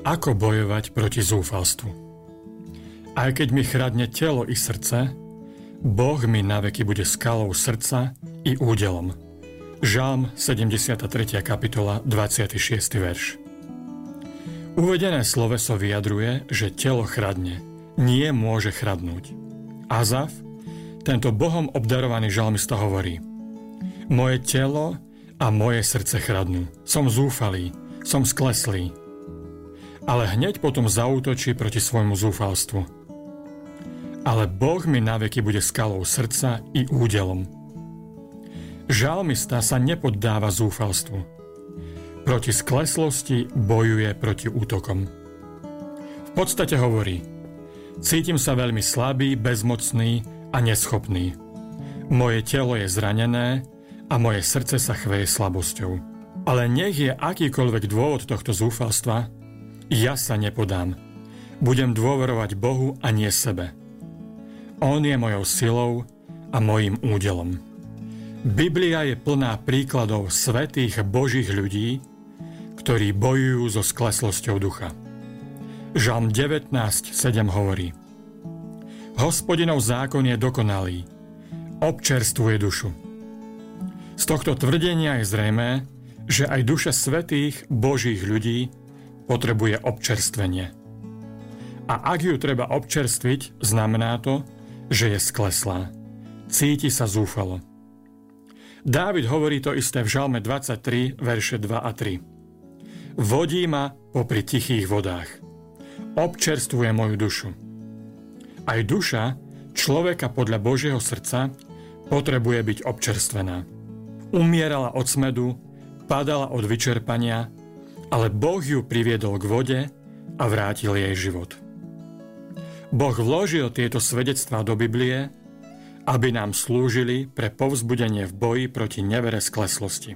Ako bojovať proti zúfalstvu? Aj keď mi chradne telo i srdce, Boh mi naveky bude skalou srdca i údelom. Žalm 73. kapitola 26. verš. Uvedené sloveso vyjadruje, že telo chradne, nie môže chradnúť. Azaf, tento Bohom obdarovaný žalmista hovorí: Moje telo a moje srdce chradnú, som zúfalý, som skleslý. Ale hneď potom zaútočí proti svojmu zúfalstvu. Ale Boh mi naveky bude skalou srdca i údelom. Žalmista sa nepoddáva zúfalstvu. Proti skleslosti bojuje proti útokom. V podstate hovorí: Cítim sa veľmi slabý, bezmocný a neschopný. Moje telo je zranené a moje srdce sa chveje slabosťou. Ale nech je akýkoľvek dôvod tohto zúfalstva, ja sa nepodám. Budem dôverovať Bohu a nie sebe. On je mojou silou a mojím údelom. Biblia je plná príkladov svätých Božích ľudí, ktorí bojujú so skleslosťou ducha. Žalm 19.7 hovorí: Hospodinov zákon je dokonalý, občerstvuje dušu. Z tohto tvrdenia je zrejmé, že aj duša svätých Božích ľudí potrebuje občerstvenie. A ak ju treba občerstviť, znamená to, že je skleslá. Cíti sa zúfalo. Dávid hovorí to isté v Žalme 23, verše 2 a 3. Vodí ma popri tichých vodách. Občerstvuje moju dušu. Aj duša človeka podľa Božieho srdca potrebuje byť občerstvená. Umierala od smedu, padala od vyčerpania, ale Boh ju priviedol k vode a vrátil jej život. Boh vložil tieto svedectvá do Biblie, aby nám slúžili pre povzbudenie v boji proti nevere skleslosti.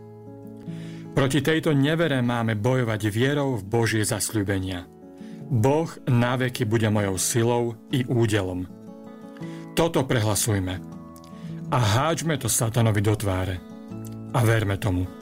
Proti tejto nevere máme bojovať vierou v Božie zasľúbenia. Boh naveky bude mojou silou i údelom. Toto prehlasujme a háčme to satanovi do tváre. A verme tomu.